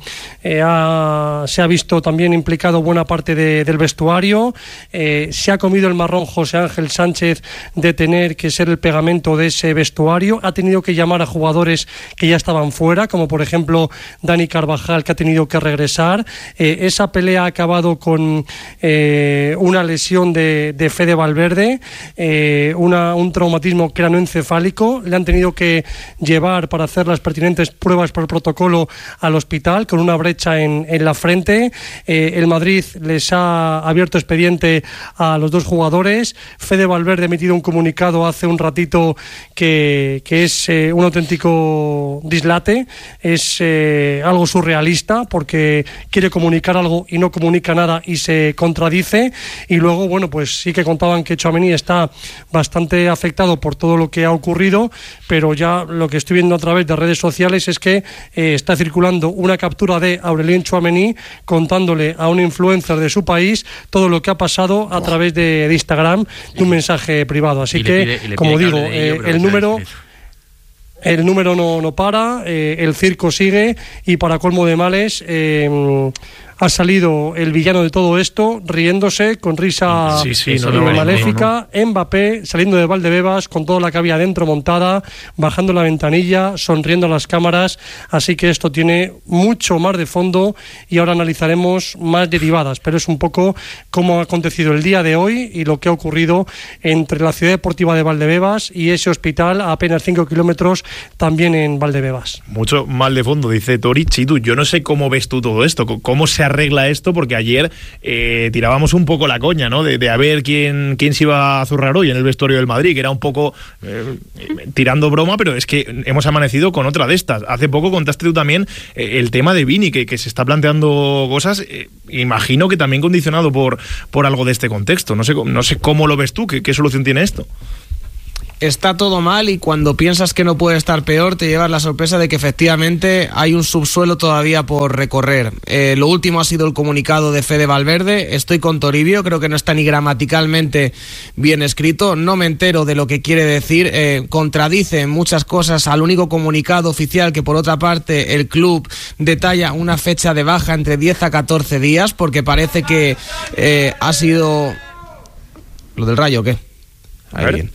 ha visto también implicado buena parte del vestuario. Se ha comido el marrón José Ángel Sánchez de tener que ser el pegamento de ese vestuario. Ha tenido que llamar a jugadores que ya estaban fuera, como por ejemplo Dani Carvajal, que ha tenido que regresar. Esa pelea ha acabado con una lesión de Fede Valverde, un traumatismo craneoencefálico. Le han tenido que llevar para hacer las pertinentes pruebas por protocolo al hospital con una brecha en la frente. El Madrid les ha abierto expediente a los 2 jugadores. Fede Valverde ha emitido un comunicado hace un ratito que es un auténtico dislate dislate, es algo surrealista porque quiere comunicar algo y no comunica nada y se contradice. Y luego, bueno, pues sí que contaban que Tchouaméni está bastante afectado por todo lo que ha ocurrido, pero ya lo que estoy viendo a través de redes sociales es que está circulando una captura de Aurélien Tchouaméni contándole a un influencer de su país todo lo que ha pasado a través de Instagram, de un mensaje privado. Así que, como digo, el número no para, el circo sigue, y para colmo de males ha salido el villano de todo esto riéndose con risa maléfica. Mbappé saliendo de Valdebebas con toda la que había dentro montada, bajando la ventanilla, sonriendo a las cámaras. Así que esto tiene mucho más de fondo y ahora analizaremos más derivadas, pero es un poco cómo ha acontecido el día de hoy y lo que ha ocurrido entre la ciudad deportiva de Valdebebas y ese hospital a apenas 5 kilómetros también en Valdebebas. Mucho mal de fondo, dice Tori. Chitu, yo no sé cómo ves tú todo esto, cómo se arregla esto, porque ayer tirábamos un poco la coña, ¿no? De a ver quién se iba a zurrar hoy en el vestuario del Madrid, que era un poco tirando broma, pero es que hemos amanecido con otra de estas. Hace poco contaste tú también el tema de Vini, que se está planteando cosas, imagino que también condicionado por algo de este contexto. No sé cómo lo ves tú, qué solución tiene esto. Está todo mal y cuando piensas que no puede estar peor te llevas la sorpresa de que efectivamente hay un subsuelo todavía por recorrer. Lo último ha sido el comunicado de Fede Valverde. Estoy con Toribio, creo que no está ni gramaticalmente bien escrito, no me entero de lo que quiere decir, contradice muchas cosas al único comunicado oficial que por otra parte el club detalla una fecha de baja entre 10 a 14 días, porque parece que ha sido... ¿Lo del Rayo o qué? Ahí bien.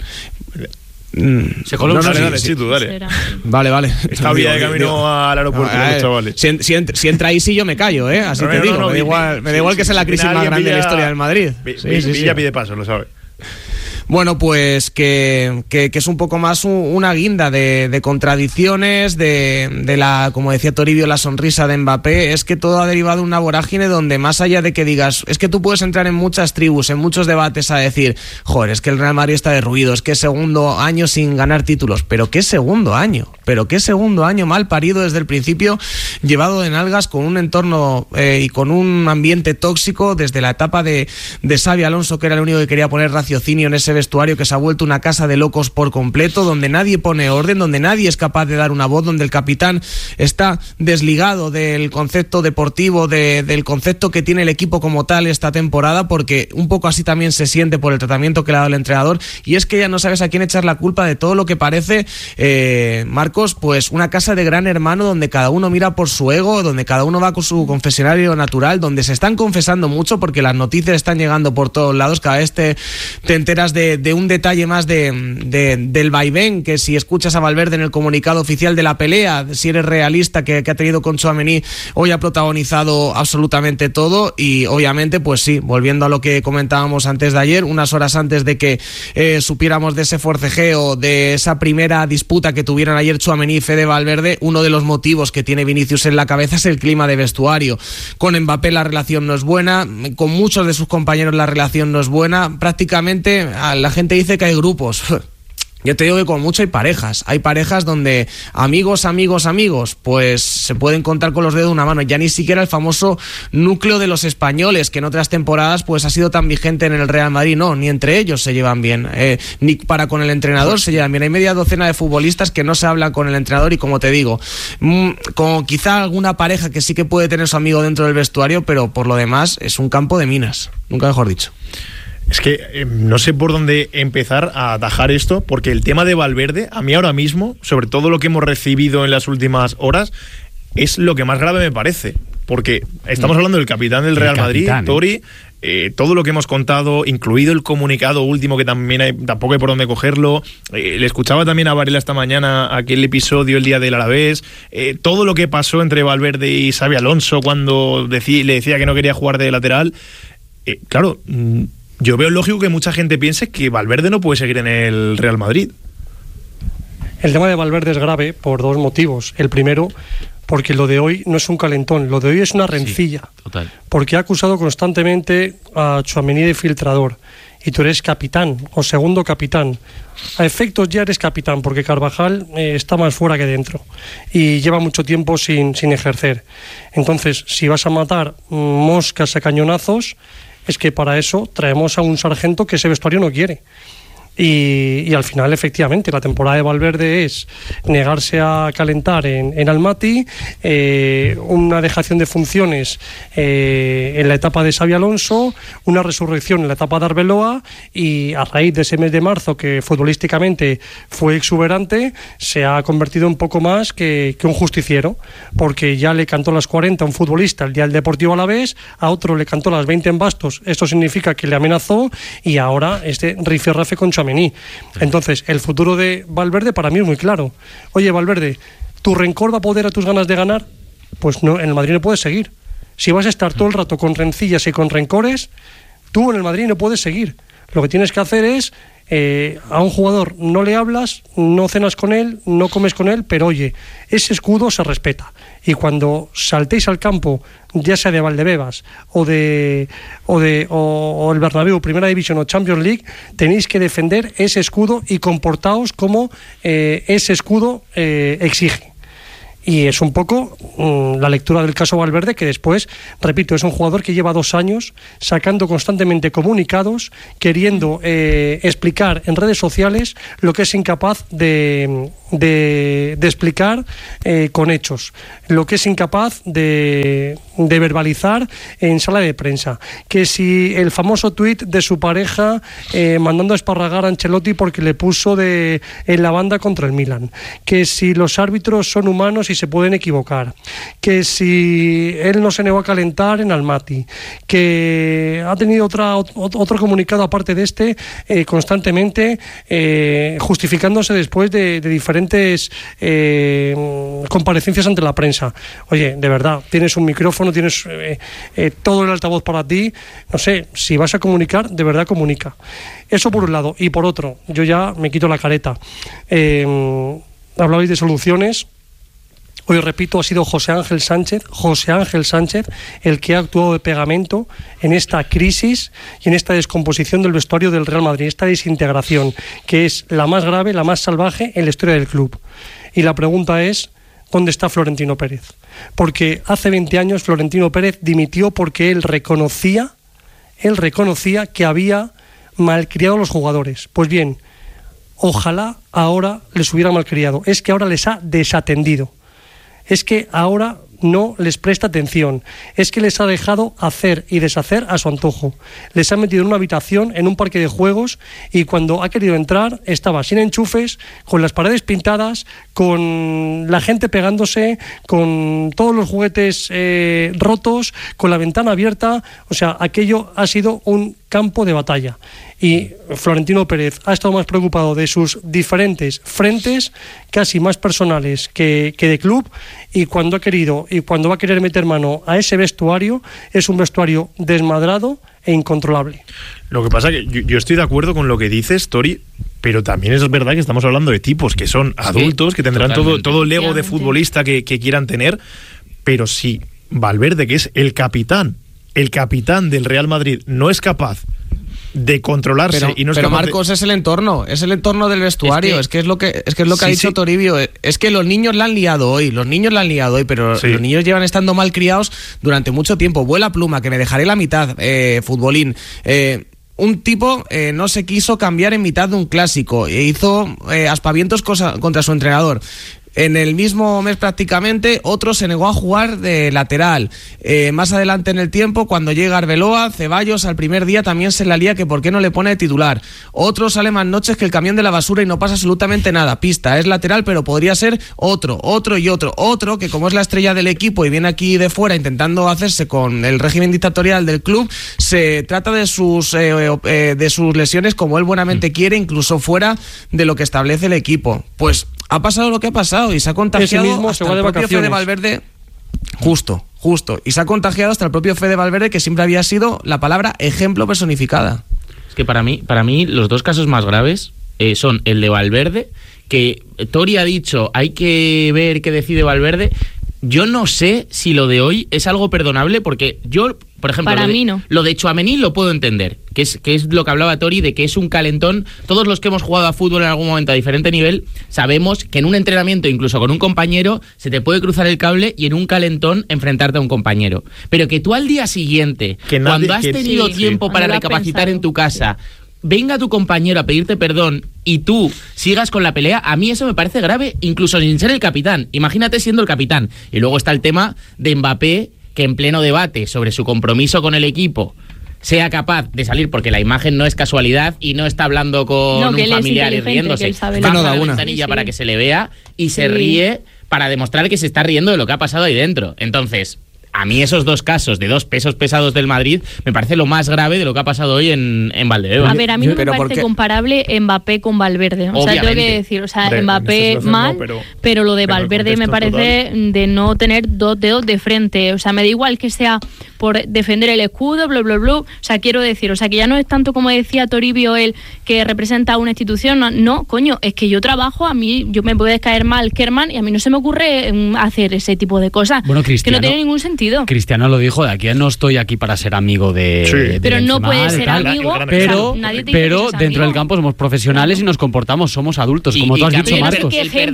Se coló dale, Chitu, dale. Vale. Está bien de camino al aeropuerto, los chavales. Si entra ahí, sí yo me callo, así te digo. Me da igual que sea la crisis más grande de la historia del Madrid. Villa pide paso, lo sabe. Bueno, pues que es un poco más una guinda de contradicciones, de la, como decía Toribio, la sonrisa de Mbappé. Es que todo ha derivado de una vorágine donde, más allá de que digas, es que tú puedes entrar en muchas tribus, en muchos debates a decir, joder, es que el Real Madrid está derruido, es que segundo año sin ganar títulos. Pero qué segundo año mal parido desde el principio, llevado de nalgas, con un entorno y con un ambiente tóxico desde la etapa de Xabi Alonso, que era el único que quería poner raciocinio en ese vestuario, que se ha vuelto una casa de locos por completo, donde nadie pone orden, donde nadie es capaz de dar una voz, donde el capitán está desligado del concepto deportivo, del concepto que tiene el equipo como tal esta temporada, porque un poco así también se siente por el tratamiento que le ha dado el entrenador. Y es que ya no sabes a quién echar la culpa de todo lo que parece, Marcos, pues una casa de Gran Hermano, donde cada uno mira por su ego, donde cada uno va con su confesionario natural, donde se están confesando mucho porque las noticias están llegando por todos lados. Cada vez te enteras de un detalle más del vaivén, que si escuchas a Valverde en el comunicado oficial de la pelea, si eres realista, que ha tenido con Tchouaméni, hoy ha protagonizado absolutamente todo. Y obviamente, pues sí, volviendo a lo que comentábamos antes de ayer, unas horas antes de que supiéramos de ese forcejeo, de esa primera disputa que tuvieron ayer Tchouaméni y Fede Valverde, uno de los motivos que tiene Vinicius en la cabeza es el clima de vestuario. Con Mbappé la relación no es buena, con muchos de sus compañeros la relación no es buena, prácticamente la gente dice que hay grupos. Yo te digo que con mucho hay parejas donde amigos, pues se pueden contar con los dedos de una mano. Ya ni siquiera el famoso núcleo de los españoles, que en otras temporadas pues ha sido tan vigente en el Real Madrid. No, ni entre ellos se llevan bien, ni para con el entrenador se llevan bien. Hay media docena de futbolistas que no se hablan con el entrenador y, como te digo, con quizá alguna pareja que sí que puede tener su amigo dentro del vestuario, pero por lo demás es un campo de minas, nunca mejor dicho. Es que no sé por dónde empezar a atajar esto, porque el tema de Valverde, a mí ahora mismo, sobre todo lo que hemos recibido en las últimas horas, es lo que más grave me parece. Porque estamos hablando del capitán del Real Madrid, Tori, todo lo que hemos contado, incluido el comunicado último, que también tampoco hay por dónde cogerlo. Le escuchaba también a Varela esta mañana aquel episodio el día del Alavés, todo lo que pasó entre Valverde y Xabi Alonso cuando le decía que no quería jugar de lateral. Claro, yo veo lógico que mucha gente piense que Valverde no puede seguir en el Real Madrid. El tema de Valverde es grave por dos motivos. El primero, porque lo de hoy no es un calentón, lo de hoy es una rencilla. Sí, total. Porque ha acusado constantemente a Tchouaméni de filtrador. y tú eres capitán o segundo capitán. A efectos ya eres capitán, porque Carvajal está más fuera que dentro y lleva mucho tiempo sin ejercer. Entonces, si vas a matar moscas a cañonazos, es que para eso traemos a un sargento que ese vestuario no quiere. Y al final, efectivamente, la temporada de Valverde es negarse a calentar en Almaty, una dejación de funciones en la etapa de Xabi Alonso, una resurrección en la etapa de Arbeloa, y a raíz de ese mes de marzo, que futbolísticamente fue exuberante, se ha convertido un poco más que un justiciero, porque ya le cantó las 40 a un futbolista el día del Deportivo Alavés, a otro le cantó las 20 en Bastos, esto significa que le amenazó, y ahora este rifirrafe con Tchouaméni. Entonces, el futuro de Valverde para mí es muy claro. Oye, Valverde, ¿tu rencor va a poder a tus ganas de ganar? Pues no, en el Madrid no puedes seguir. Si vas a estar todo el rato con rencillas y con rencores, tú en el Madrid no puedes seguir. Lo que tienes que hacer es, a un jugador no le hablas, no cenas con él, no comes con él, pero oye, ese escudo se respeta. Y cuando saltéis al campo, ya sea de Valdebebas o el Bernabéu, Primera División o Champions League, tenéis que defender ese escudo y comportaos como ese escudo exige. Y es un poco la lectura del caso Valverde, que después, repito, es un jugador que lleva 2 años sacando constantemente comunicados, queriendo explicar en redes sociales lo que es incapaz de explicar con hechos, lo que es incapaz de verbalizar en sala de prensa. Que si el famoso tuit de su pareja mandando a esparragar a Ancelotti porque le puso en la banda contra el Milan, que si los árbitros son humanos y se pueden equivocar, que si él no se negó a calentar en Almaty, que ha tenido otro comunicado aparte de este constantemente justificándose después de diferentes comparecencias ante la prensa. Oye, de verdad, tienes un micrófono, tienes todo el altavoz para ti, no sé, si vas a comunicar, de verdad comunica. Eso por un lado. Y por otro, yo ya me quito la careta. Hablabais de soluciones. Hoy, repito, ha sido José Ángel Sánchez el que ha actuado de pegamento en esta crisis y en esta descomposición del vestuario del Real Madrid, esta desintegración, que es la más grave, la más salvaje en la historia del club. Y la pregunta es, ¿dónde está Florentino Pérez? Porque hace 20 años Florentino Pérez dimitió porque él reconocía que había malcriado a los jugadores. Pues bien, ojalá ahora les hubiera malcriado. Es que ahora les ha desatendido. Es que ahora no les presta atención, es que les ha dejado hacer y deshacer a su antojo. Les ha metido en una habitación, en un parque de juegos, y cuando ha querido entrar estaba sin enchufes, con las paredes pintadas, con la gente pegándose, con todos los juguetes rotos, con la ventana abierta. O sea, aquello ha sido un campo de batalla. Y Florentino Pérez ha estado más preocupado de sus diferentes frentes, casi más personales que de club, y cuando ha querido y cuando va a querer meter mano a ese vestuario, es un vestuario desmadrado e incontrolable. Lo que pasa es que yo estoy de acuerdo con lo que dices, Tori, pero también es verdad que estamos hablando de tipos que son adultos, que tendrán todo el ego de futbolista que quieran tener, pero si Valverde, que es el capitán del Real Madrid, no es capaz de controlarse, pero, y no es pero capaz Marcos, es el entorno del vestuario, es que es lo que ha dicho Toribio, es que los niños la han liado hoy, pero sí, los niños llevan estando mal criados durante mucho tiempo. Vuela pluma, que me dejaré la mitad, futbolín. Un tipo no se quiso cambiar en mitad de un clásico, hizo aspavientos contra su entrenador. En el mismo mes prácticamente, otro se negó a jugar de lateral. Más adelante en el tiempo, cuando llega Arbeloa, Ceballos al primer día también se la lía que por qué no le pone de titular. Otro sale más noches que el camión de la basura y no pasa absolutamente nada. Pista, es lateral, pero podría ser otro que como es la estrella del equipo y viene aquí de fuera intentando hacerse con el régimen dictatorial del club, se trata de sus lesiones como él buenamente quiere, incluso fuera de lo que establece el equipo. Pues ha pasado lo que ha pasado y se ha contagiado hasta el propio Fede Valverde. Justo. Y se ha contagiado hasta el propio Fede Valverde, que siempre había sido la palabra ejemplo personificada. Es que para mí los dos casos más graves son el de Valverde, que Tori ha dicho hay que ver qué decide Valverde. Yo no sé si lo de hoy es algo perdonable, porque yo, por ejemplo, para mí no. Lo de Tchouaméni lo puedo entender, que es lo que hablaba Tori, de que es un calentón. Todos los que hemos jugado a fútbol en algún momento a diferente nivel sabemos que en un entrenamiento, incluso con un compañero, se te puede cruzar el cable y en un calentón enfrentarte a un compañero. Pero que tú al día siguiente, cuando has tenido tiempo para recapacitar en tu casa, venga tu compañero a pedirte perdón y tú sigas con la pelea, a mí eso me parece grave, incluso sin ser el capitán. Imagínate siendo el capitán. Y luego está el tema de Mbappé, que en pleno debate sobre su compromiso con el equipo sea capaz de salir, porque la imagen no es casualidad y no está hablando con un familiar y riéndose. Baja la ventanilla para que se le vea y se ríe para demostrar que se está riendo de lo que ha pasado ahí dentro. Entonces, a mí esos dos casos de dos pesos pesados del Madrid me parece lo más grave de lo que ha pasado hoy en Valdebebas. A ver, a mí no me parece comparable Mbappé con Valverde. O sea, tengo que decir, o sea, Mbappé mal, pero lo de Valverde me parece de no tener dos dedos de frente. O sea, me da igual que sea por defender el escudo, bla, bla, bla. O sea, quiero decir, o sea, que ya no es tanto como decía Toribio, él, que representa una institución. No, coño, es que yo trabajo, a mí, yo me puede caer mal Kerman y a mí no se me ocurre hacer ese tipo de cosas. Bueno, que no tiene ningún sentido. Cristiano lo dijo, de aquí no estoy aquí para ser amigo de pero Benzema, no puede ser amigo, pero dentro del campo somos profesionales y nos comportamos, somos adultos, como tú has dicho, Marcos.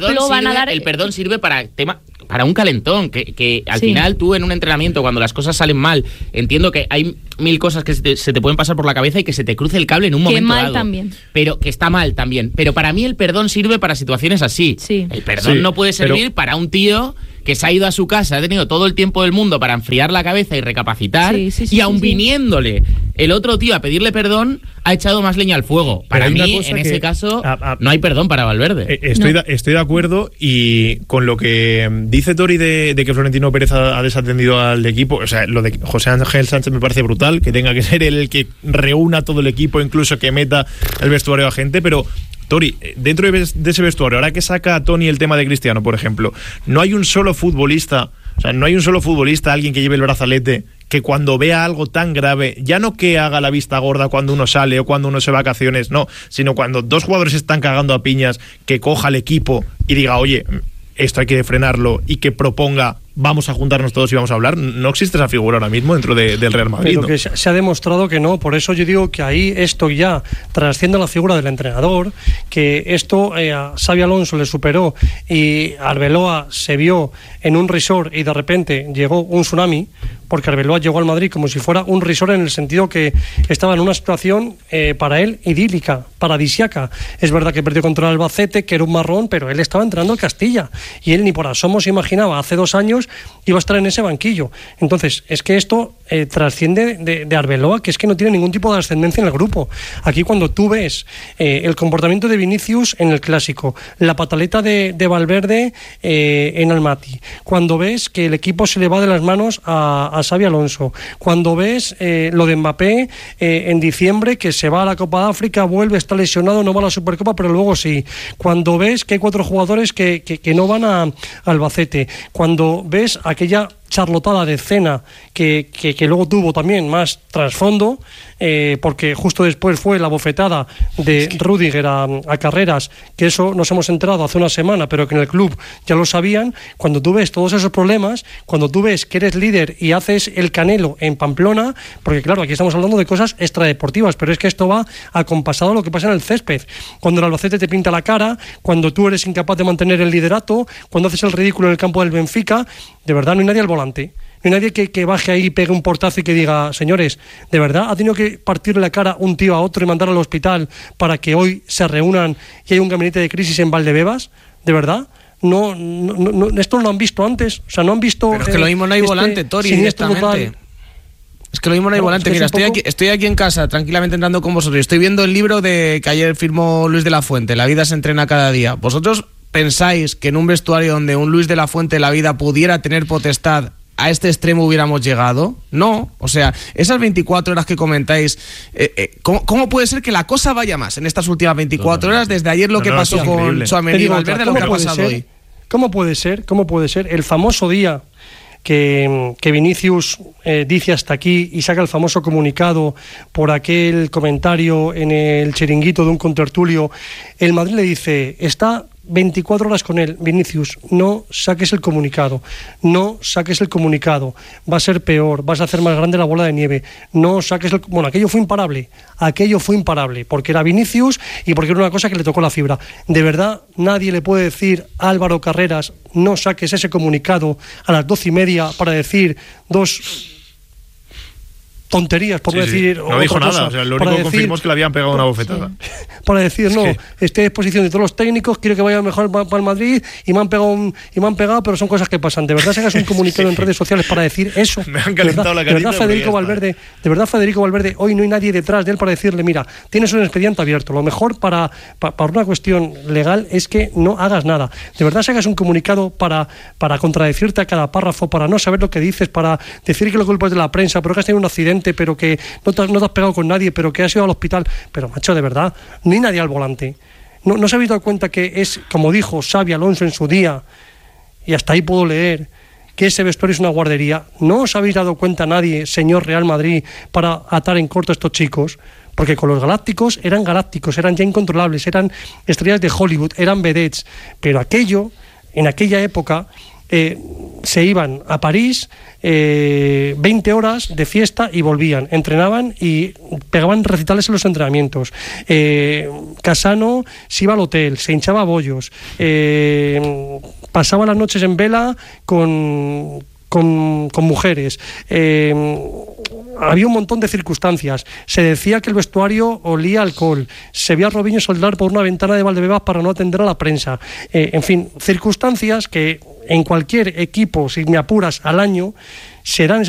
El perdón sirve para un calentón, que al final tú en un entrenamiento, cuando las cosas salen mal, entiendo que hay mil cosas que se te pueden pasar por la cabeza y que se te cruce el cable en un momento dado. También. Pero que está mal también. Pero para mí el perdón sirve para situaciones así. El perdón no puede servir para un tío que se ha ido a su casa, ha tenido todo el tiempo del mundo para enfriar la cabeza y recapacitar, y aun viniéndole el otro tío a pedirle perdón, ha echado más leña al fuego. Para mí, en ese caso, no hay perdón para Valverde. Estoy de acuerdo, y con lo que dice Tori de que Florentino Pérez ha desatendido al equipo, o sea, lo de José Ángel Sánchez me parece brutal, que tenga que ser él el que reúna todo el equipo, incluso que meta el vestuario a gente, pero Tori, dentro de ese vestuario, ahora que saca a Tony el tema de Cristiano, por ejemplo, no hay un solo futbolista, alguien que lleve el brazalete, que cuando vea algo tan grave, ya no que haga la vista gorda cuando uno sale o cuando uno se va a vacaciones, no, sino cuando dos jugadores están cagando a piñas, que coja al equipo y diga, oye, esto hay que frenarlo, y que proponga, vamos a juntarnos todos y vamos a hablar. No existe esa figura ahora mismo dentro del Real Madrid. Pero que se ha demostrado que no, por eso yo digo que ahí esto ya trasciende la figura del entrenador, que esto a Xabi Alonso le superó y Arbeloa se vio en un resort y de repente llegó un tsunami, porque Arbeloa llegó al Madrid como si fuera un resort, en el sentido que estaba en una situación para él idílica, paradisiaca. Es verdad que perdió contra el Albacete, que era un marrón, pero él estaba entrenando al Castilla y él ni por asomo se imaginaba hace 2 años iba a estar en ese banquillo. Entonces, es que esto trasciende de Arbeloa, que es que no tiene ningún tipo de ascendencia en el grupo. Aquí, cuando tú ves el comportamiento de Vinicius en el Clásico, la pataleta de Valverde en Almaty, cuando ves que el equipo se le va de las manos a Xabi Alonso, cuando ves lo de Mbappé en diciembre, que se va a la Copa de África, vuelve, está lesionado, no va a la Supercopa, pero luego sí, cuando ves que hay 4 jugadores que no van a Albacete, cuando ves aquella charlotada de escena que luego tuvo también más trasfondo, porque justo después fue la bofetada de Rüdiger a Carreras, que eso nos hemos enterado hace una semana, pero que en el club ya lo sabían. Cuando tú ves todos esos problemas, cuando tú ves que eres líder y haces el Canelo en Pamplona, porque claro, aquí estamos hablando de cosas extradeportivas, pero es que esto va acompasado a lo que pasa en el césped. Cuando el Albacete te pinta la cara, cuando tú eres incapaz de mantener el liderato, cuando haces el ridículo en el campo del Benfica, de verdad no hay nadie al volante. No hay nadie que baje ahí y pegue un portazo y que diga, señores, ¿de verdad ha tenido que partirle la cara un tío a otro y mandar al hospital para que hoy se reúnan y hay un gabinete de crisis en Valdebebas? ¿De verdad? No, esto no lo han visto antes. O sea, no han visto... Pero es que lo mismo no hay volante, Tori, directamente. Es que lo mismo no hay volante. Mira, estoy aquí en casa, tranquilamente entrando con vosotros. Estoy viendo el libro que ayer firmó Luis de la Fuente, La vida se entrena cada día. ¿Vosotros pensáis que en un vestuario donde un Luis de la Fuente la vida pudiera tener potestad, a este extremo hubiéramos llegado? No, o sea, esas 24 horas que comentáis, ¿cómo puede ser que la cosa vaya más en estas últimas 24 horas desde ayer lo que pasó con Tchouaméni y Valverde, lo que ha pasado hoy? ¿Cómo puede ser el famoso día que Vinicius dice hasta aquí y saca el famoso comunicado por aquel comentario en el chiringuito de un contertulio? El Madrid le dice, está 24 horas con él: Vinicius, no saques el comunicado, no saques el comunicado, va a ser peor, vas a hacer más grande la bola de nieve, no saques el... Bueno, aquello fue imparable, porque era Vinicius y porque era una cosa que le tocó la fibra. De verdad, nadie le puede decir a Álvaro Carreras: no saques ese comunicado a las 12:30 para decir dos tonterías, por no decir. No dijo nada, o sea, lo único que confirmó es que le habían pegado una bofetada. Para decir, no, estoy a disposición de todos los técnicos, quiero que vaya mejor para el Madrid, y me han pegado, pero son cosas que pasan. De verdad, sacas un comunicado en redes sociales para decir eso. Me han calentado la carita. De verdad, Federico Valverde, hoy no hay nadie detrás de él para decirle: mira, tienes un expediente abierto, lo mejor para una cuestión legal es que no hagas nada. De verdad, sacas un comunicado para contradecirte a cada párrafo, para no saber lo que dices, para decir que lo culpas es de la prensa, pero que has tenido un accidente, pero que no te has pegado con nadie, pero que has ido al hospital. Pero, macho, de verdad, no hay nadie al volante. ¿No se habéis dado cuenta que es, como dijo Xabi Alonso en su día, y hasta ahí puedo leer, que ese vestuario es una guardería? ¿No os habéis dado cuenta nadie, señor Real Madrid, para atar en corto a estos chicos? Porque con los galácticos, eran ya incontrolables, eran estrellas de Hollywood, eran vedettes, pero en aquella época, se iban a París 20 horas de fiesta y volvían, entrenaban y pegaban recitales en los entrenamientos. Casano se iba al hotel, se hinchaba bollos, pasaba las noches en vela con mujeres. Había un montón de circunstancias. Se decía que el vestuario olía a alcohol. Se veía a Robinho soldar por una ventana de Valdebebas para no atender a la prensa. En fin, circunstancias que en cualquier equipo, si me apuras, al año, serán esas